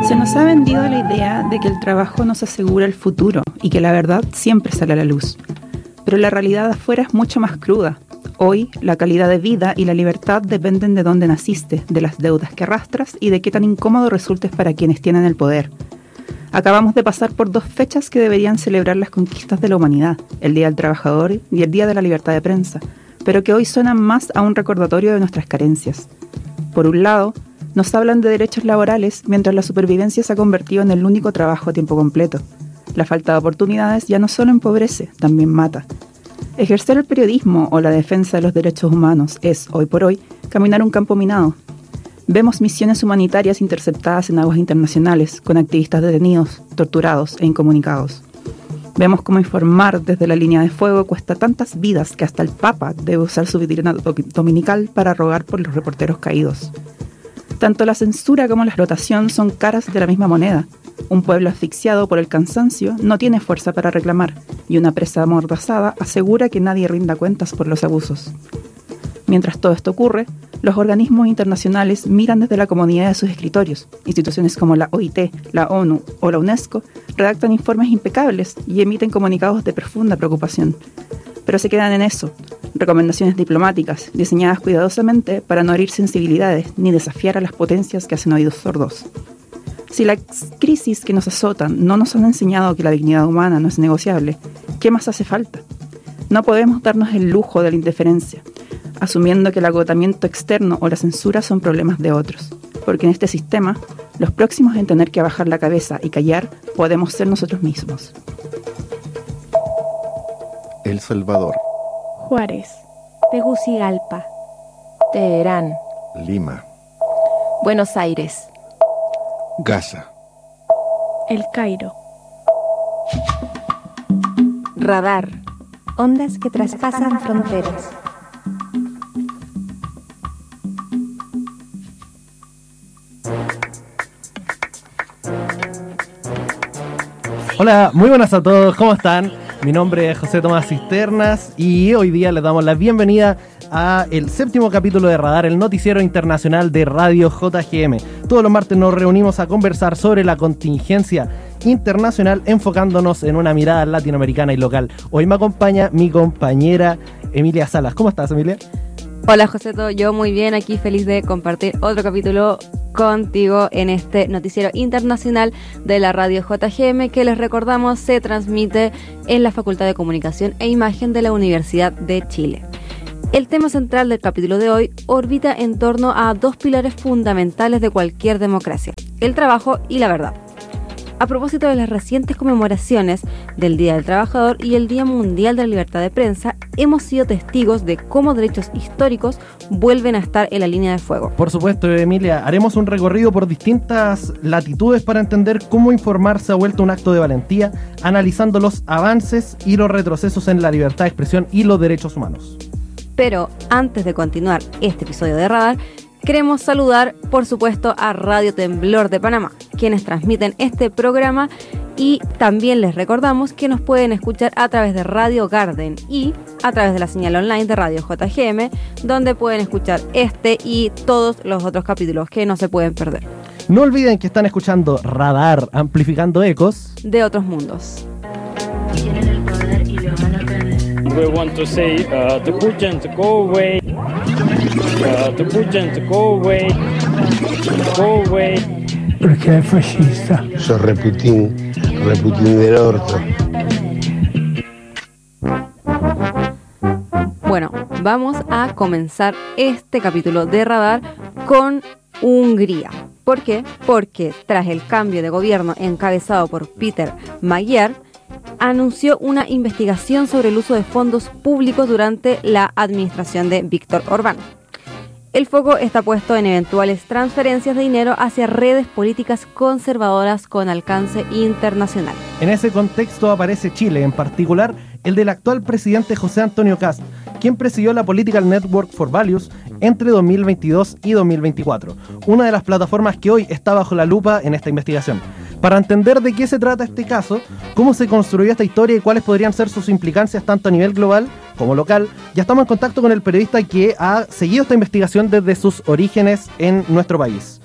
Se nos ha vendido la idea de que el trabajo nos asegura el futuro y que la verdad siempre sale a la luz. Pero la realidad afuera es mucho más cruda. Hoy, la calidad de vida y la libertad dependen de dónde naciste, de las deudas que arrastras y de qué tan incómodo resultes para quienes tienen el poder. Acabamos de pasar por 2 fechas que deberían celebrar las conquistas de la humanidad, el Día del Trabajador y el Día de la Libertad de Prensa, pero que hoy suenan más a un recordatorio de nuestras carencias. Por un lado, nos hablan de derechos laborales mientras la supervivencia se ha convertido en el único trabajo a tiempo completo. La falta de oportunidades ya no solo empobrece, también mata. Ejercer el periodismo o la defensa de los derechos humanos es, hoy por hoy, caminar un campo minado. Vemos misiones humanitarias interceptadas en aguas internacionales, con activistas detenidos, torturados e incomunicados. Vemos cómo informar desde la línea de fuego cuesta tantas vidas que hasta el Papa debe usar su vitrina dominical para rogar por los reporteros caídos. Tanto la censura como la explotación son caras de la misma moneda. Un pueblo asfixiado por el cansancio no tiene fuerza para reclamar, y una presa amordazada asegura que nadie rinda cuentas por los abusos. Mientras todo esto ocurre, los organismos internacionales miran desde la comodidad de sus escritorios. Instituciones como la OIT, la ONU o la UNESCO redactan informes impecables y emiten comunicados de profunda preocupación. Pero se quedan en eso, recomendaciones diplomáticas diseñadas cuidadosamente para no herir sensibilidades ni desafiar a las potencias que hacen oídos sordos. Si las crisis que nos azotan no nos han enseñado que la dignidad humana no es negociable, ¿qué más hace falta? No podemos darnos el lujo de la indiferencia, asumiendo que el agotamiento externo o la censura son problemas de otros, porque en este sistema, los próximos en tener que bajar la cabeza y callar podemos ser nosotros mismos. El Salvador, Juárez, Tegucigalpa, Teherán, Lima, Buenos Aires, Gaza, El Cairo, Radar, ondas que traspasan fronteras. Hola, muy buenas a todos, ¿cómo están? Mi nombre es José Tomás Cisternas y hoy día les damos la bienvenida a el 7º capítulo de Radar, el noticiero internacional de Radio JGM. Todos los martes nos reunimos a conversar sobre la contingencia internacional, enfocándonos en una mirada latinoamericana y local. Hoy me acompaña mi compañera Emilia Salas. ¿Cómo estás, Emilia? Hola, Joseto, yo muy bien, aquí feliz de compartir otro capítulo contigo en este noticiero internacional de la radio JGM, que les recordamos se transmite en la Facultad de Comunicación e Imagen de la Universidad de Chile. El tema central del capítulo de hoy orbita en torno a 2 pilares fundamentales de cualquier democracia: el trabajo y la verdad. A propósito de las recientes conmemoraciones del Día del Trabajador y el Día Mundial de la Libertad de Prensa, hemos sido testigos de cómo derechos históricos vuelven a estar en la línea de fuego. Por supuesto, Emilia, haremos un recorrido por distintas latitudes para entender cómo informar se ha vuelto un acto de valentía, analizando los avances y los retrocesos en la libertad de expresión y los derechos humanos. Pero antes de continuar este episodio de Radar, queremos saludar, por supuesto, a Radio Temblor de Panamá, quienes transmiten este programa, y también les recordamos que nos pueden escuchar a través de Radio Garden y a través de la señal online de Radio JGM, donde pueden escuchar este y todos los otros capítulos que no se pueden perder. No olviden que están escuchando Radar, amplificando ecos de otros mundos. Tienen el poder y lo van a perder. We want to say to Putin to go away. To Putin to go away. Go away. Perché è fascista. Sos Reputin del orto. Bueno, vamos a comenzar este capítulo de Radar con Hungría. ¿Por qué? Porque tras el cambio de gobierno encabezado por Péter Magyar, anunció una investigación sobre el uso de fondos públicos durante la administración de Viktor Orbán. El foco está puesto en eventuales transferencias de dinero hacia redes políticas conservadoras con alcance internacional. En ese contexto aparece Chile, en particular el del actual presidente José Antonio Kast, quien presidió la Political Network for Values entre 2022 y 2024, una de las plataformas que hoy está bajo la lupa en esta investigación. Para entender de qué se trata este caso, cómo se construyó esta historia y cuáles podrían ser sus implicancias tanto a nivel global como local, ya estamos en contacto con el periodista que ha seguido esta investigación desde sus orígenes en nuestro país.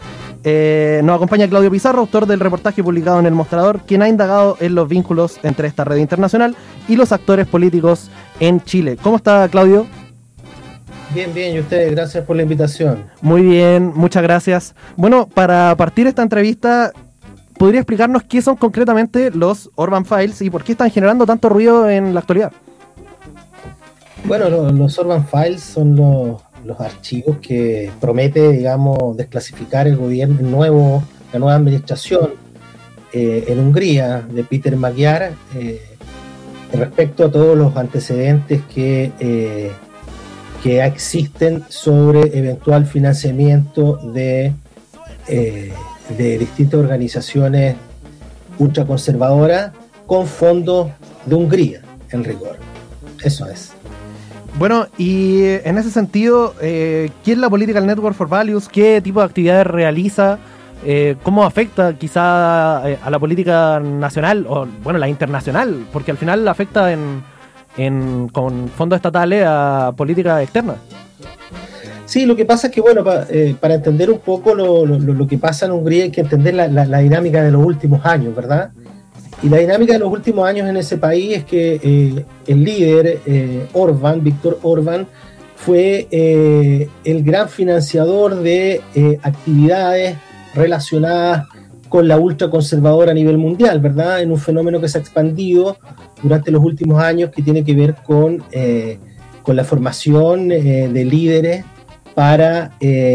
nos acompaña Claudio Pizarro, autor del reportaje publicado en El Mostrador, quien ha indagado en los vínculos entre esta red internacional y los actores políticos en Chile. ¿Cómo está, Claudio? Bien, y ustedes, gracias por la invitación. Muy bien, muchas gracias. Bueno, para partir esta entrevista, ¿podría explicarnos qué son concretamente los Orban Files y por qué están generando tanto ruido en la actualidad? Bueno, los Orban Files son los archivos que promete, digamos, desclasificar el gobierno la nueva administración en Hungría de Peter Magyar respecto a todos los antecedentes que existen sobre eventual financiamiento de distintas organizaciones ultraconservadoras con fondos de Hungría, en rigor. Eso es. Bueno, y en ese sentido, ¿qué es la Political Network for Values? ¿Qué tipo de actividades realiza? ¿Cómo afecta quizá a la política nacional o, bueno, la internacional? Porque al final afecta con fondos estatales a política externa. Sí, lo que pasa es que, bueno, para entender un poco lo que pasa en Hungría hay que entender la dinámica de los últimos años, ¿verdad? Y la dinámica de los últimos años en ese país es que el líder, Viktor Orbán, fue el gran financiador de actividades relacionadas con la ultraconservadora a nivel mundial, ¿verdad? En un fenómeno que se ha expandido durante los últimos años que tiene que ver con la formación de líderes para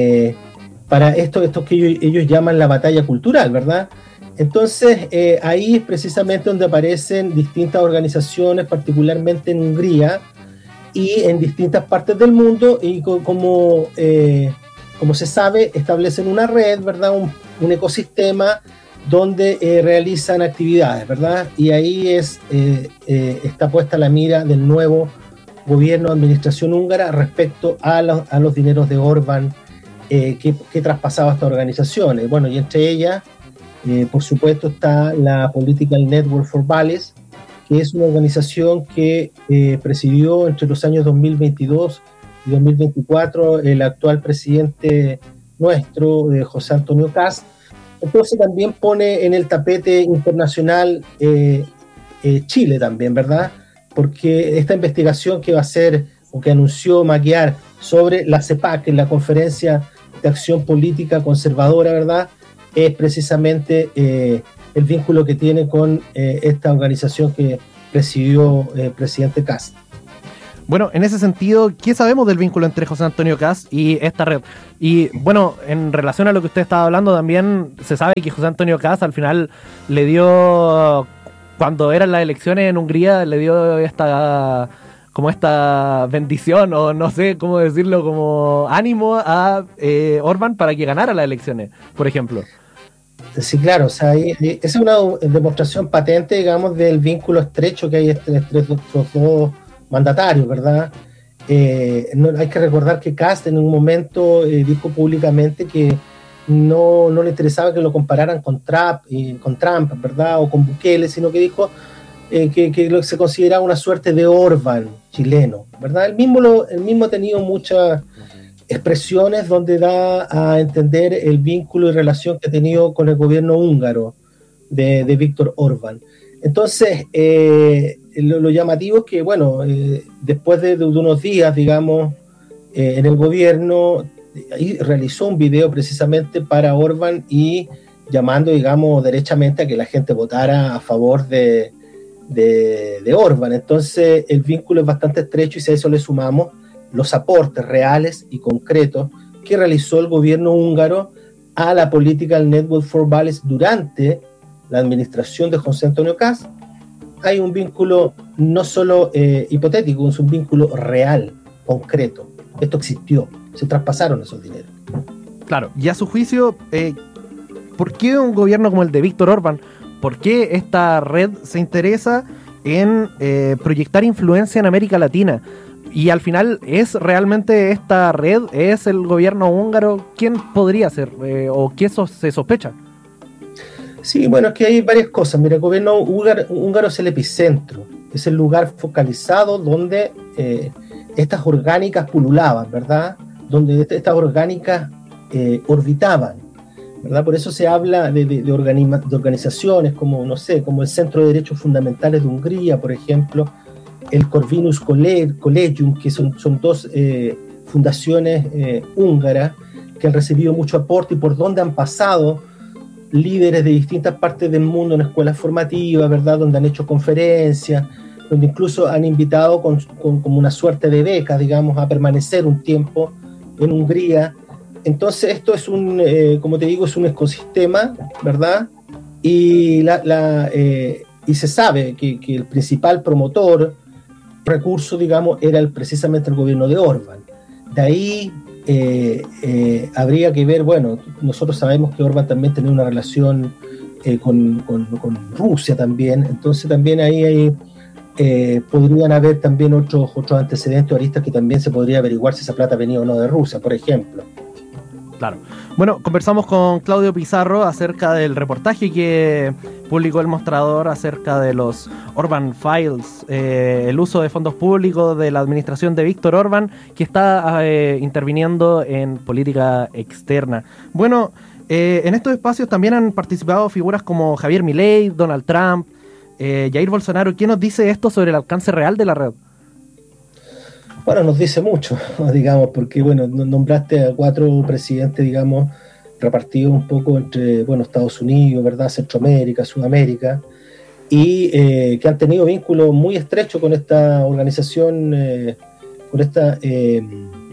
esto que ellos llaman la batalla cultural, ¿verdad? Entonces, ahí es precisamente donde aparecen distintas organizaciones, particularmente en Hungría y en distintas partes del mundo, y como se sabe, establecen una red, ¿verdad? Un ecosistema donde realizan actividades, ¿verdad? Y ahí está puesta la mira del nuevo gobierno, administración húngara respecto a los dineros de Orbán que traspasaba a estas organizaciones. Bueno, y entre ellas, por supuesto, está la Political Network for Values, que es una organización que presidió entre los años 2022 y 2024 el actual presidente nuestro, José Antonio Kast. Entonces también pone en el tapete internacional Chile también, ¿verdad? Porque esta investigación que va a hacer, o que anunció Magyar sobre la CEPAC, la Conferencia de Acción Política Conservadora, ¿verdad?, es precisamente el vínculo que tiene con esta organización que presidió el presidente Kast. Bueno, en ese sentido, ¿qué sabemos del vínculo entre José Antonio Kast y esta red? Y bueno, en relación a lo que usted estaba hablando, también se sabe que José Antonio Kast al final le dio, cuando eran las elecciones en Hungría, le dio esta bendición, o no sé cómo decirlo, como ánimo a Orbán para que ganara las elecciones, por ejemplo. Sí, claro, o sea, esa es una demostración patente, digamos, del vínculo estrecho que hay entre estos dos mandatarios, ¿verdad? Hay que recordar que Kast en un momento dijo públicamente que no le interesaba que lo compararan con Trump, ¿verdad? O con Bukele, sino que dijo que lo que se consideraba una suerte de Orbán chileno, ¿verdad? Él mismo ha tenido muchas expresiones donde da a entender el vínculo y relación que ha tenido con el gobierno húngaro de Viktor Orbán. Entonces, lo llamativo es que, bueno, después de unos días, digamos, en el gobierno, ahí realizó un video precisamente para Orbán y llamando, digamos, derechamente a que la gente votara a favor de Orbán. Entonces, el vínculo es bastante estrecho, y si a eso le sumamos los aportes reales y concretos que realizó el gobierno húngaro a la Political Network for Values durante la administración de José Antonio Kast, hay un vínculo no solo hipotético, es un vínculo real, concreto. Esto existió, se traspasaron esos dineros. Claro, y a su juicio, ¿por qué un gobierno como el de Viktor Orbán, por qué esta red se interesa en proyectar influencia en América Latina? Y al final, ¿es realmente esta red, es el gobierno húngaro? ¿Quién podría ser? ¿O qué se sospecha? Sí, bueno, es que hay varias cosas. Mira, el gobierno húngaro es el epicentro, es el lugar focalizado donde estas orgánicas pululaban, ¿verdad? Donde estas orgánicas orbitaban. ¿verdad? Por eso se habla de organizaciones como, no sé, como el Centro de Derechos Fundamentales de Hungría, por ejemplo, el Corvinus Collegium, que son dos fundaciones húngaras que han recibido mucho aporte y por donde han pasado líderes de distintas partes del mundo en escuelas formativas, ¿verdad? Donde han hecho conferencias, donde incluso han invitado como una suerte de beca, digamos, a permanecer un tiempo en Hungría. Entonces esto es como te digo, es un ecosistema, ¿verdad? Y se sabe que el principal promotor, recurso, digamos, era precisamente el gobierno de Orbán. De ahí habría que ver, bueno, nosotros sabemos que Orbán también tenía una relación con Rusia también, entonces también ahí podrían haber también otros antecedentes o aristas que también se podría averiguar si esa plata venía o no de Rusia, por ejemplo. Claro. Bueno, conversamos con Claudio Pizarro acerca del reportaje que publicó El Mostrador acerca de los Orbán Files, el uso de fondos públicos de la administración de Víctor Orbán, que está interviniendo en política externa. Bueno, en estos espacios también han participado figuras como Javier Milei, Donald Trump, Jair Bolsonaro. ¿Qué nos dice esto sobre el alcance real de la red? Bueno, nos dice mucho, digamos, porque, bueno, nombraste a 4 presidentes, digamos, repartidos un poco entre, bueno, Estados Unidos, ¿verdad?, Centroamérica, Sudamérica, y que han tenido vínculos muy estrechos con esta organización, con este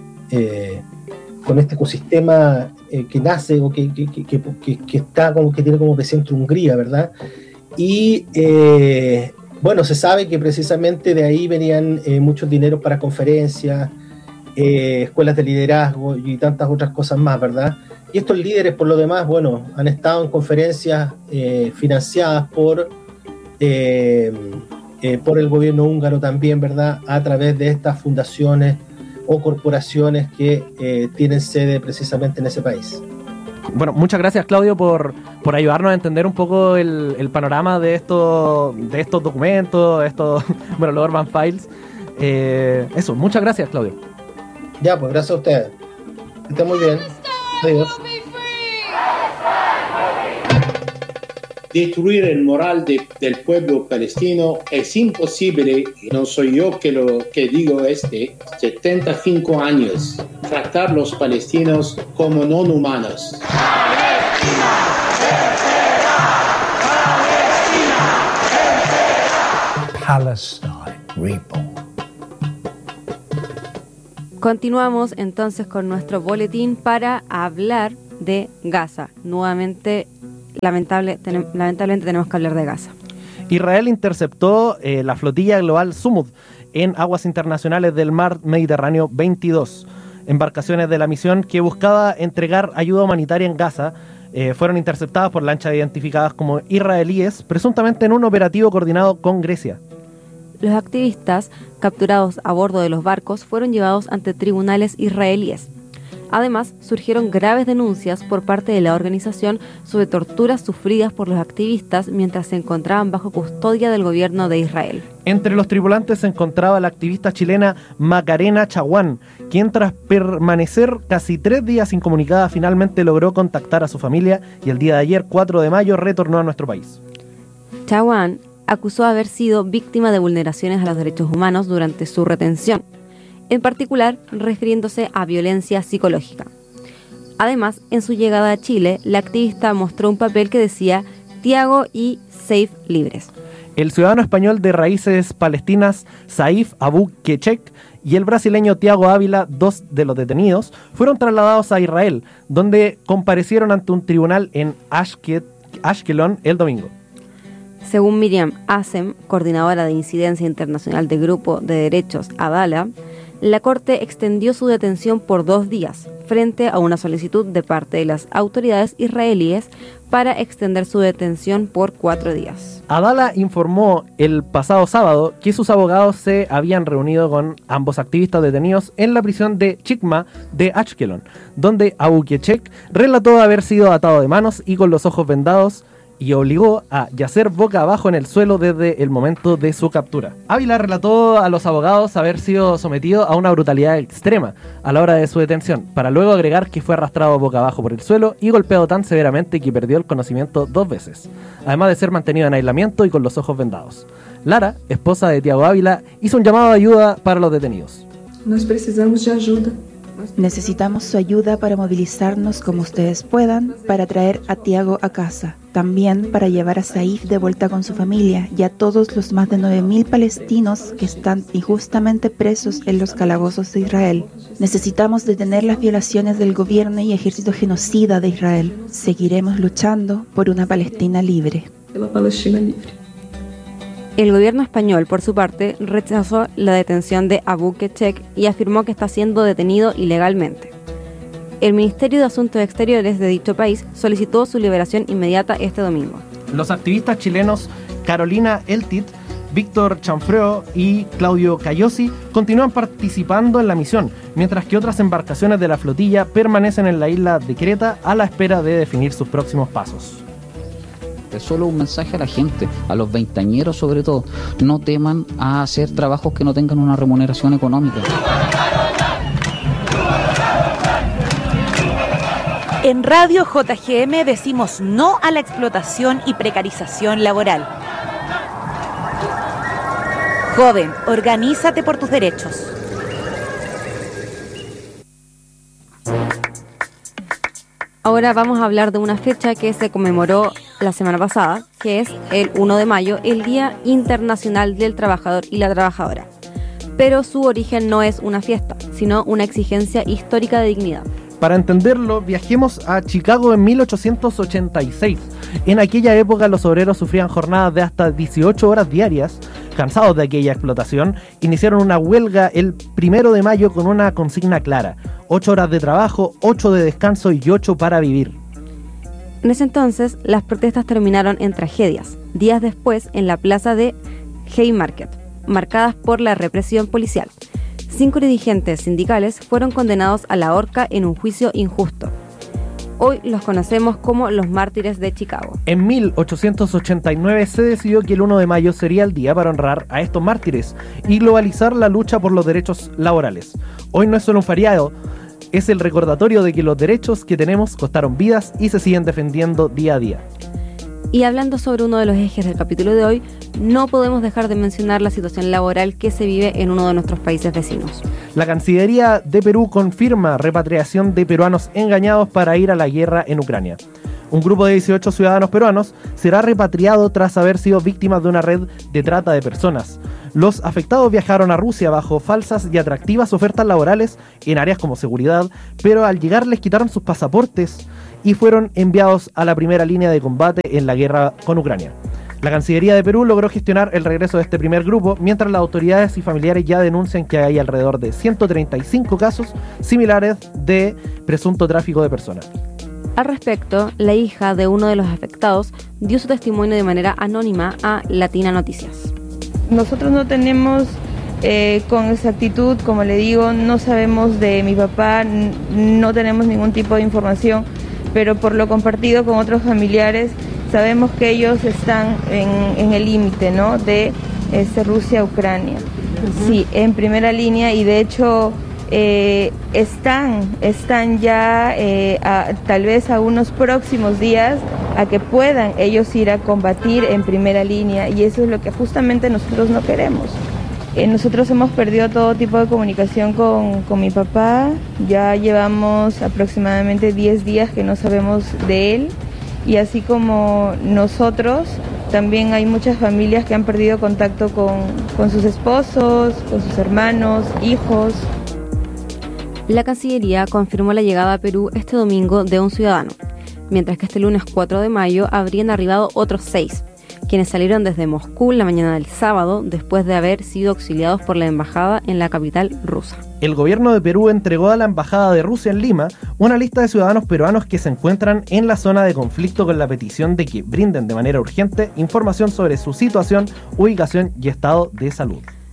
ecosistema que nace o que está como que tiene como presidente Hungría, ¿verdad? Y bueno, se sabe que precisamente de ahí venían muchos dineros para conferencias, escuelas de liderazgo y tantas otras cosas más, ¿verdad? Y estos líderes, por lo demás, bueno, han estado en conferencias financiadas por el gobierno húngaro también, ¿verdad? A través de estas fundaciones o corporaciones que tienen sede precisamente en ese país. Bueno, muchas gracias, Claudio, por ayudarnos a entender un poco el panorama de estos documentos, bueno, los Orbán Files. Eso, muchas gracias, Claudio. Ya, pues gracias a ustedes. Que estén muy bien. Adiós. Destruir el moral del pueblo palestino es imposible. No soy yo que digo 75 años. Tratar los palestinos como no humanos. Palestine Reborn. Continuamos entonces con nuestro boletín para hablar de Gaza. Nuevamente, lamentablemente tenemos que hablar de Gaza. Israel interceptó la flotilla global Sumud en aguas internacionales del Mar Mediterráneo 22. Embarcaciones de la misión que buscaba entregar ayuda humanitaria en Gaza fueron interceptadas por lanchas identificadas como israelíes, presuntamente en un operativo coordinado con Grecia. Los activistas capturados a bordo de los barcos fueron llevados ante tribunales israelíes. Además, surgieron graves denuncias por parte de la organización sobre torturas sufridas por los activistas mientras se encontraban bajo custodia del gobierno de Israel. Entre los tripulantes se encontraba la activista chilena Macarena Chaguán, quien tras permanecer casi 3 días incomunicada finalmente logró contactar a su familia y el día de ayer, 4 de mayo, retornó a nuestro país. Chaguán acusó haber sido víctima de vulneraciones a los derechos humanos durante su retención, en particular refiriéndose a violencia psicológica. Además, en su llegada a Chile, la activista mostró un papel que decía Tiago y Saif libres. El ciudadano español de raíces palestinas Saif Abu Kechek y el brasileño Tiago Ávila, 2 de los detenidos, fueron trasladados a Israel, donde comparecieron ante un tribunal en Ashkelon el domingo. Según Miriam Assem, coordinadora de incidencia internacional de Grupo de Derechos Adala, la Corte extendió su detención por 2 días, frente a una solicitud de parte de las autoridades israelíes para extender su detención por 4 días. Adala informó el pasado sábado que sus abogados se habían reunido con ambos activistas detenidos en la prisión de Chikma de Ashkelon, donde Abu Kechek relató haber sido atado de manos y con los ojos vendados y obligó a yacer boca abajo en el suelo desde el momento de su captura. Ávila relató a los abogados haber sido sometido a una brutalidad extrema a la hora de su detención, para luego agregar que fue arrastrado boca abajo por el suelo y golpeado tan severamente que perdió el conocimiento 2 veces, además de ser mantenido en aislamiento y con los ojos vendados. Lara, esposa de Tiago Ávila, hizo un llamado de ayuda para los detenidos. Nós precisamos de ayuda. Necesitamos su ayuda para movilizarnos como ustedes puedan para traer a Tiago a casa. También para llevar a Saif de vuelta con su familia y a todos los más de 9.000 palestinos que están injustamente presos en los calabozos de Israel. Necesitamos detener las violaciones del gobierno y ejército genocida de Israel. Seguiremos luchando por una Palestina libre. Pela Palestina libre. El gobierno español, por su parte, rechazó la detención de Abu Kechek y afirmó que está siendo detenido ilegalmente. El Ministerio de Asuntos Exteriores de dicho país solicitó su liberación inmediata este domingo. Los activistas chilenos Carolina Eltit, Víctor Chanfreo y Claudio Cayosi continúan participando en la misión, mientras que otras embarcaciones de la flotilla permanecen en la isla de Creta a la espera de definir sus próximos pasos. Es solo un mensaje a la gente, a los veinteañeros sobre todo. No teman a hacer trabajos que no tengan una remuneración económica. En Radio JGM decimos no a la explotación y precarización laboral. Joven, organízate por tus derechos. Ahora vamos a hablar de una fecha que se conmemoró la semana pasada, que es el 1 de mayo, el Día Internacional del Trabajador y la Trabajadora. Pero su origen no es una fiesta, sino una exigencia histórica de dignidad. Para entenderlo, viajemos a Chicago en 1886. En aquella época los obreros sufrían jornadas de hasta 18 horas diarias. Cansados de aquella explotación, iniciaron una huelga el 1 de mayo con una consigna clara: 8 horas de trabajo, 8 de descanso y 8 para vivir. En ese entonces, las protestas terminaron en tragedias, días después en la plaza de Haymarket, marcadas por la represión policial. 5 dirigentes sindicales fueron condenados a la horca en un juicio injusto. Hoy los conocemos como los mártires de Chicago. En 1889 se decidió que el 1 de mayo sería el día para honrar a estos mártires y globalizar la lucha por los derechos laborales. Hoy no es solo un feriado, es el recordatorio de que los derechos que tenemos costaron vidas y se siguen defendiendo día a día. Y hablando sobre uno de los ejes del capítulo de hoy, no podemos dejar de mencionar la situación laboral que se vive en uno de nuestros países vecinos. La Cancillería de Perú confirma repatriación de peruanos engañados para ir a la guerra en Ucrania. Un grupo de 18 ciudadanos peruanos será repatriado tras haber sido víctimas de una red de trata de personas. Los afectados viajaron a Rusia bajo falsas y atractivas ofertas laborales en áreas como seguridad, pero al llegar les quitaron sus pasaportes y fueron enviados a la primera línea de combate en la guerra con Ucrania. La Cancillería de Perú logró gestionar el regreso de este primer grupo, mientras las autoridades y familiares ya denuncian que hay alrededor de 135 casos similares de presunto tráfico de personas. Al respecto, la hija de uno de los afectados dio su testimonio de manera anónima a Latina Noticias. Nosotros no tenemos con exactitud, como le digo, no sabemos de mi papá, no tenemos ningún tipo de información, pero por lo compartido con otros familiares sabemos que ellos están en el límite, ¿no?, de Rusia-Ucrania. Sí, en primera línea, y de hecho están ya tal vez a unos próximos días a que puedan ellos ir a combatir en primera línea, y eso es lo que justamente nosotros no queremos. Nosotros hemos perdido todo tipo de comunicación con mi papá, ya llevamos aproximadamente 10 días que no sabemos de él, y así como nosotros, también hay muchas familias que han perdido contacto con sus esposos, con sus hermanos, hijos. La Cancillería confirmó la llegada a Perú este domingo de un ciudadano, mientras que este lunes 4 de mayo habrían arribado otros 6, quienes salieron desde Moscú la mañana del sábado después de haber sido auxiliados por la embajada en la capital rusa. El gobierno de Perú entregó a la embajada de Rusia en Lima una lista de ciudadanos peruanos que se encuentran en la zona de conflicto, con la petición de que brinden de manera urgente información sobre su situación, ubicación y estado de salud.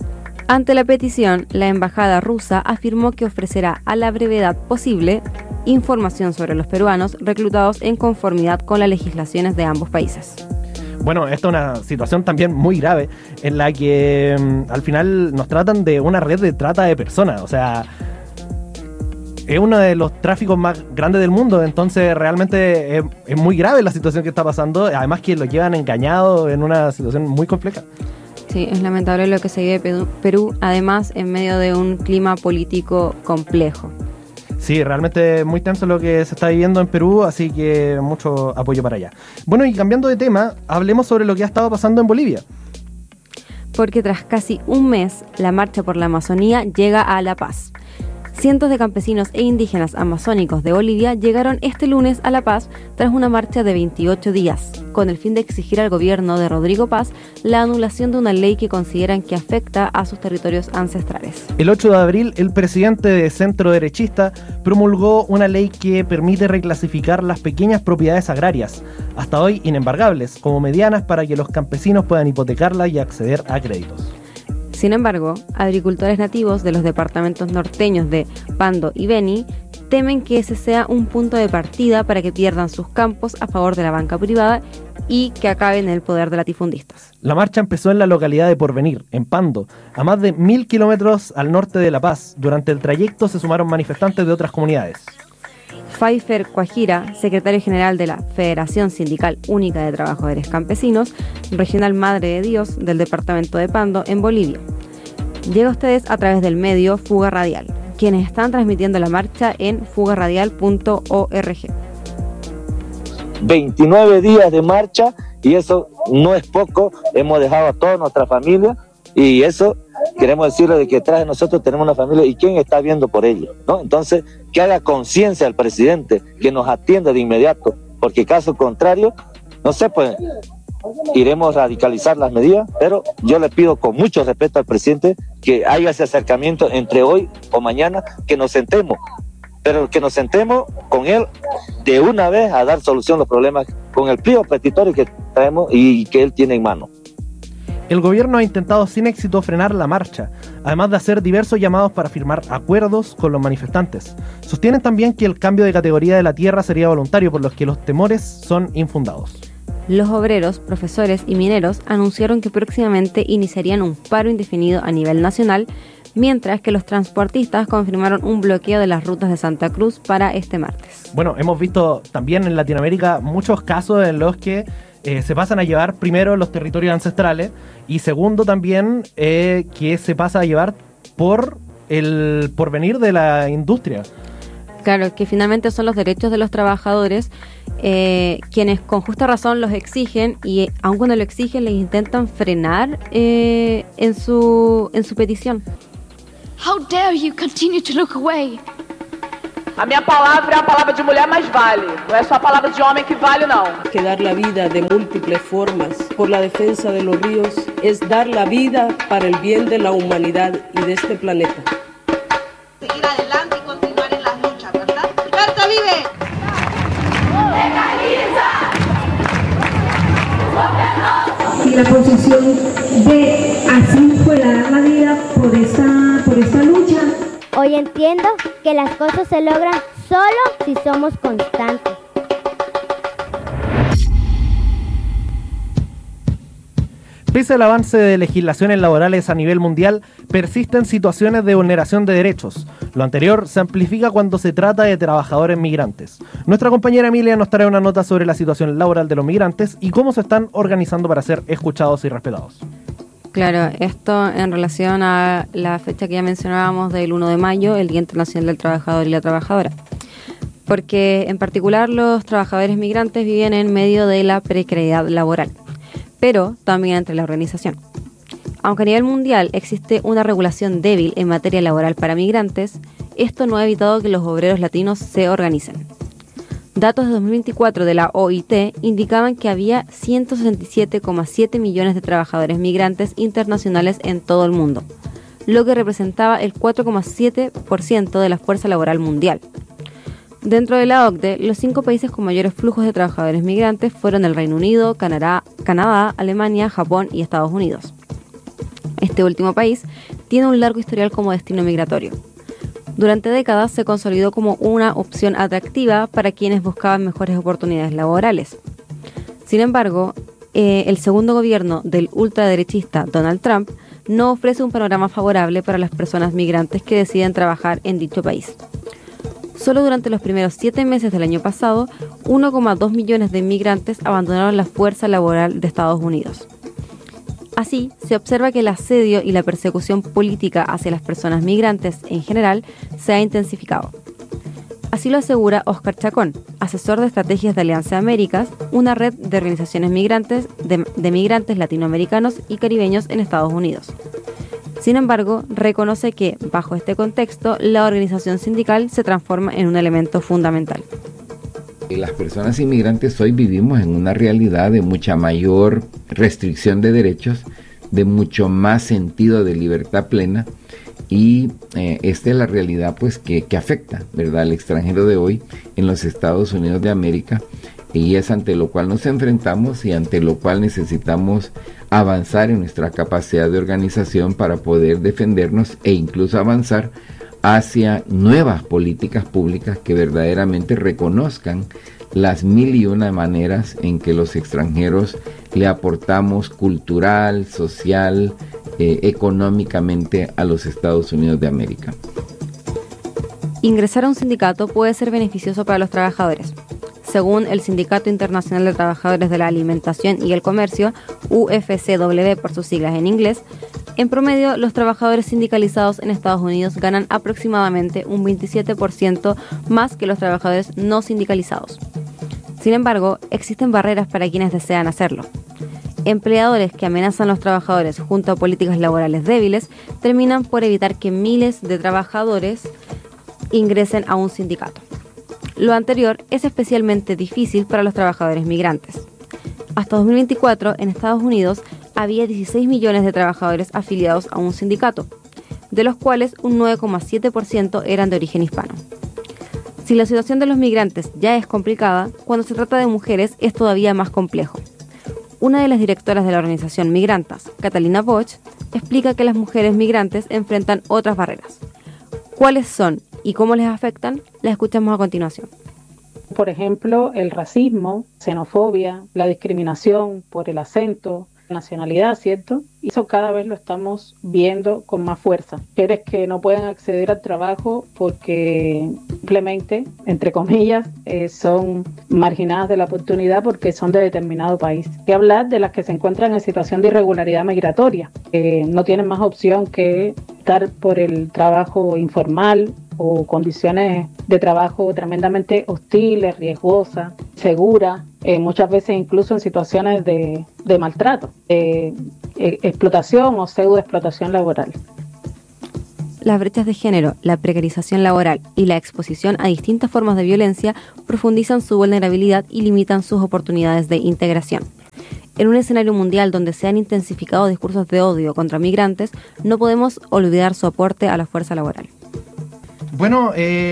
Ante la petición, la embajada rusa afirmó que ofrecerá a la brevedad posible información sobre los peruanos reclutados en conformidad con las legislaciones de ambos países. Bueno, esta es una situación también muy grave en la que al final nos tratan de una red de trata de personas. O sea, es uno de los tráficos más grandes del mundo, entonces realmente es muy grave la situación que está pasando. Además que los llevan engañados en una situación muy compleja. Sí, es lamentable lo que se vive Perú, además en medio de un clima político complejo. Sí, realmente muy tenso lo que se está viviendo en Perú, así que mucho apoyo para allá. Bueno, y cambiando de tema, hablemos sobre lo que ha estado pasando en Bolivia. Porque tras casi un mes, la marcha por la Amazonía llega a La Paz. Cientos de campesinos e indígenas amazónicos de Bolivia llegaron este lunes a La Paz tras una marcha de 28 días, con el fin de exigir al gobierno de Rodrigo Paz la anulación de una ley que consideran que afecta a sus territorios ancestrales. El 8 de abril, el presidente de centro derechista promulgó una ley que permite reclasificar las pequeñas propiedades agrarias, hasta hoy inembargables, como medianas para que los campesinos puedan hipotecarlas y acceder a créditos. Sin embargo, agricultores nativos de los departamentos norteños de Pando y Beni temen que ese sea un punto de partida para que pierdan sus campos a favor de la banca privada y que acaben en el poder de latifundistas. La marcha empezó en la localidad de Porvenir, en Pando, a más de 1.000 kilómetros al norte de La Paz. Durante el trayecto se sumaron manifestantes de otras comunidades. Pfeiffer Cuajira, secretario general de la Federación Sindical Única de Trabajadores Campesinos, regional Madre de Dios del departamento de Pando, en Bolivia. Llega a ustedes a través del medio Fuga Radial, quienes están transmitiendo la marcha en fugaradial.org. 29 días de marcha y eso no es poco, hemos dejado a toda nuestra familia y eso queremos decirle de que detrás de nosotros tenemos una familia y quién está viendo por ello, ¿no? Entonces, que haga conciencia al presidente, que nos atienda de inmediato, porque caso contrario, no sé, pues iremos a radicalizar las medidas, pero yo le pido con mucho respeto al presidente que haya ese acercamiento entre hoy o mañana, que nos sentemos, pero que nos sentemos con él de una vez a dar solución a los problemas con el pliego petitorio que traemos y que él tiene en mano. El gobierno ha intentado sin éxito frenar la marcha, además de hacer diversos llamados para firmar acuerdos con los manifestantes. Sostienen también que el cambio de categoría de la tierra sería voluntario, por lo que los temores son infundados. Los obreros, profesores y mineros anunciaron que próximamente iniciarían un paro indefinido a nivel nacional, mientras que los transportistas confirmaron un bloqueo de las rutas de Santa Cruz para este martes. Bueno, hemos visto también en Latinoamérica muchos casos en los que se pasan a llevar primero los territorios ancestrales y segundo también que se pasa a llevar por el porvenir de la industria. Claro, que finalmente son los derechos de los trabajadores quienes con justa razón los exigen y aun cuando lo exigen les intentan frenar en su petición. How dare you continue to look away? A minha palavra é a palavra de mulher, mas vale. Não é só a palavra de homem que vale, não. Que dar la vida de múltiples formas por la defensa de los ríos es dar la vida para el bien de la humanidad y de este planeta. Seguir adelante y continuar en las luchas, ¿verdad? ¡Berta vive! Y la posición de así fuera dar la vida por esta lucha. Hoy entiendo que las cosas se logran solo si somos constantes. Pese al avance de legislaciones laborales a nivel mundial, persisten situaciones de vulneración de derechos. Lo anterior se amplifica cuando se trata de trabajadores migrantes. Nuestra compañera Emilia nos trae una nota sobre la situación laboral de los migrantes y cómo se están organizando para ser escuchados y respetados. Claro, esto en relación a la fecha que ya mencionábamos del 1 de mayo, el Día Internacional del Trabajador y la Trabajadora. Porque en particular los trabajadores migrantes viven en medio de la precariedad laboral, pero también entre la organización. Aunque a nivel mundial existe una regulación débil en materia laboral para migrantes, esto no ha evitado que los obreros latinos se organicen. Datos de 2024 de la OIT indicaban que había 167,7 millones de trabajadores migrantes internacionales en todo el mundo, lo que representaba el 4,7% de la fuerza laboral mundial. Dentro de la OCDE, los 5 países con mayores flujos de trabajadores migrantes fueron el Reino Unido, Canadá, Alemania, Japón y Estados Unidos. Este último país tiene un largo historial como destino migratorio. Durante décadas se consolidó como una opción atractiva para quienes buscaban mejores oportunidades laborales. Sin embargo, el segundo gobierno del ultraderechista Donald Trump no ofrece un panorama favorable para las personas migrantes que deciden trabajar en dicho país. Solo durante los primeros 7 meses del año pasado, 1,2 millones de inmigrantes abandonaron la fuerza laboral de Estados Unidos. Así, se observa que el asedio y la persecución política hacia las personas migrantes en general se ha intensificado. Así lo asegura Oscar Chacón, asesor de estrategias de Alianza Américas, una red de organizaciones migrantes de migrantes latinoamericanos y caribeños en Estados Unidos. Sin embargo, reconoce que, bajo este contexto, la organización sindical se transforma en un elemento fundamental. Las personas inmigrantes hoy vivimos en una realidad de mucha mayor restricción de derechos, de mucho más sentido de libertad plena, y esta es la realidad pues que afecta, ¿verdad?, al extranjero de hoy en los Estados Unidos de América, y es ante lo cual nos enfrentamos y ante lo cual necesitamos avanzar en nuestra capacidad de organización para poder defendernos e incluso avanzar hacia nuevas políticas públicas que verdaderamente reconozcan las 1001 maneras en que los extranjeros le aportamos cultural, social, económicamente a los Estados Unidos de América. Ingresar a un sindicato puede ser beneficioso para los trabajadores. Según el Sindicato Internacional de Trabajadores de la Alimentación y el Comercio, UFCW por sus siglas en inglés, en promedio los trabajadores sindicalizados en Estados Unidos ganan aproximadamente un 27% más que los trabajadores no sindicalizados. Sin embargo, existen barreras para quienes desean hacerlo. Empleadores que amenazan a los trabajadores junto a políticas laborales débiles terminan por evitar que miles de trabajadores ingresen a un sindicato. Lo anterior es especialmente difícil para los trabajadores migrantes. Hasta 2024, en Estados Unidos, había 16 millones de trabajadores afiliados a un sindicato, de los cuales un 9,7% eran de origen hispano. Si la situación de los migrantes ya es complicada, cuando se trata de mujeres es todavía más complejo. Una de las directoras de la organización Migrantas, Catalina Bosch, explica que las mujeres migrantes enfrentan otras barreras. ¿Cuáles son y cómo les afectan? La escuchamos a continuación. Por ejemplo, el racismo, xenofobia, la discriminación por el acento, nacionalidad, ¿cierto? Y eso cada vez lo estamos viendo con más fuerza. Mujeres que no pueden acceder al trabajo porque simplemente, entre comillas, son marginadas de la oportunidad porque son de determinado país. Hay que hablar de las que se encuentran en situación de irregularidad migratoria, que no tienen más opción que optar por el trabajo informal o condiciones de trabajo tremendamente hostiles, riesgosas, seguras, muchas veces incluso en situaciones de maltrato, explotación o pseudoexplotación laboral. Las brechas de género, la precarización laboral y la exposición a distintas formas de violencia profundizan su vulnerabilidad y limitan sus oportunidades de integración. En un escenario mundial donde se han intensificado discursos de odio contra migrantes, no podemos olvidar su aporte a la fuerza laboral. Bueno,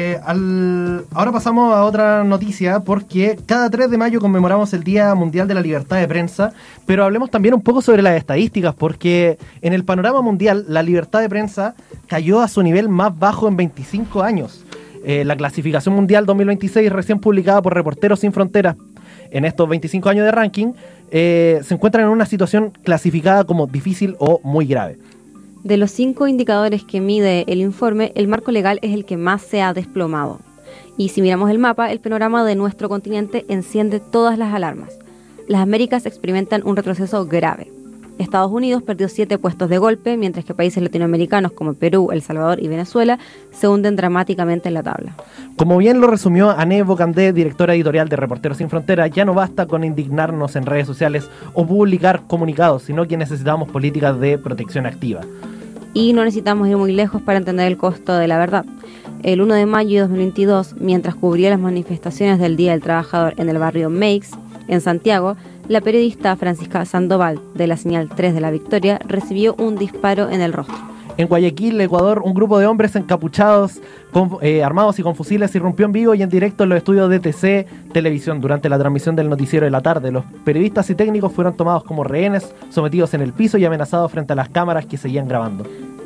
ahora pasamos a otra noticia, porque cada 3 de mayo conmemoramos el Día Mundial de la Libertad de Prensa, pero hablemos también un poco sobre las estadísticas, porque en el panorama mundial la libertad de prensa cayó a su nivel más bajo en 25 años. La clasificación mundial 2026, recién publicada por Reporteros Sin Fronteras, en estos 25 años de ranking, se encuentran en una situación clasificada como difícil o muy grave. De los 5 indicadores que mide el informe, el marco legal es el que más se ha desplomado. Y si miramos el mapa, el panorama de nuestro continente enciende todas las alarmas. Las Américas experimentan un retroceso grave. Estados Unidos perdió 7 puestos de golpe, mientras que países latinoamericanos como Perú, El Salvador y Venezuela se hunden dramáticamente en la tabla. Como bien lo resumió Ané Bocandé, directora editorial de Reporteros Sin Fronteras, ya no basta con indignarnos en redes sociales o publicar comunicados, sino que necesitamos políticas de protección activa. Y no necesitamos ir muy lejos para entender el costo de la verdad. El 1 de mayo de 2022, mientras cubría las manifestaciones del Día del Trabajador en el barrio Meix, en Santiago, la periodista Francisca Sandoval, de la Señal 3 de La Victoria, recibió un disparo en el rostro. En Guayaquil, Ecuador, un grupo de hombres encapuchados, armados y con fusiles, irrumpió en vivo y en directo en los estudios de TC Televisión durante la transmisión del noticiero de la tarde. Los periodistas y técnicos fueron tomados como rehenes, sometidos en el piso y amenazados frente a las cámaras que seguían grabando.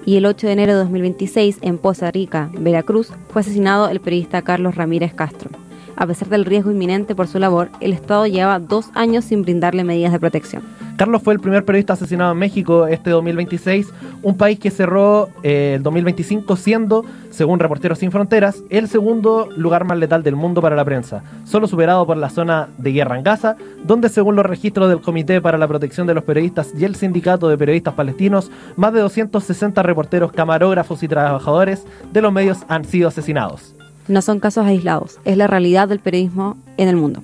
Y el 8 de enero de 2026, en Poza Rica, Veracruz, fue asesinado el periodista Carlos Ramírez Castro. A pesar del riesgo inminente por su labor, el Estado lleva 2 años sin brindarle medidas de protección. Carlos fue el primer periodista asesinado en México este 2026, un país que cerró el 2025 siendo, según Reporteros Sin Fronteras, el segundo lugar más letal del mundo para la prensa, solo superado por la zona de guerra en Gaza, donde según los registros del Comité para la Protección de los Periodistas y el Sindicato de Periodistas Palestinos, más de 260 reporteros, camarógrafos y trabajadores de los medios han sido asesinados. No son casos aislados, es la realidad del periodismo en el mundo.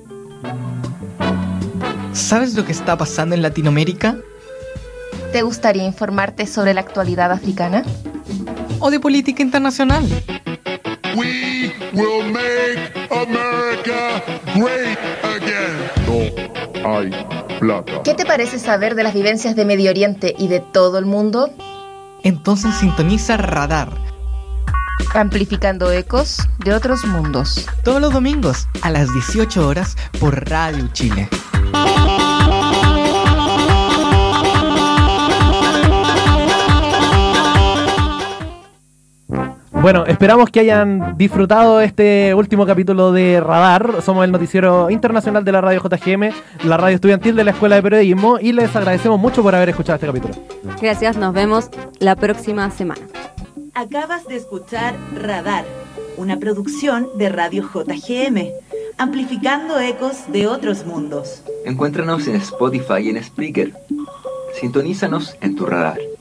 ¿Sabes lo que está pasando en Latinoamérica? ¿Te gustaría informarte sobre la actualidad africana? ¿O de política internacional? We will make America great again. No hay plata. ¿Qué te parece saber de las vivencias de Medio Oriente y de todo el mundo? Entonces sintoniza Radar. Amplificando ecos de otros mundos. Todos los domingos a las 18 horas por Radio Chile. Bueno, esperamos que hayan disfrutado este último capítulo de Radar. Somos el noticiero internacional de la radio JGM, la radio estudiantil de la Escuela de Periodismo, y les agradecemos mucho por haber escuchado este capítulo. Gracias, nos vemos la próxima semana. Acabas de escuchar Radar, una producción de Radio JGM, amplificando ecos de otros mundos. Encuéntranos en Spotify y en Spreaker. Sintonízanos en tu radar.